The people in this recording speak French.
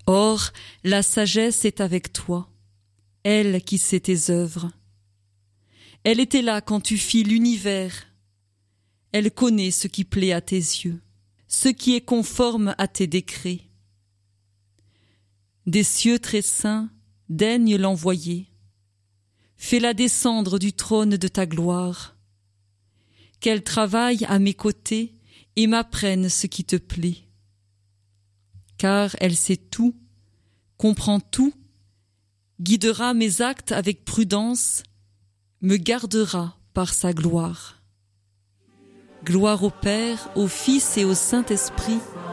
Or, la sagesse est avec toi, elle qui sait tes œuvres. Elle était là quand tu fis l'univers. Elle connaît ce qui plaît à tes yeux, ce qui est conforme à tes décrets. Des cieux très saints, daigne l'envoyer. Fais-la descendre du trône de ta gloire. Qu'elle travaille à mes côtés et m'apprenne ce qui te plaît. Car elle sait tout, comprend tout, guidera mes actes avec prudence, me gardera par sa gloire. Gloire au Père, au Fils et au Saint-Esprit,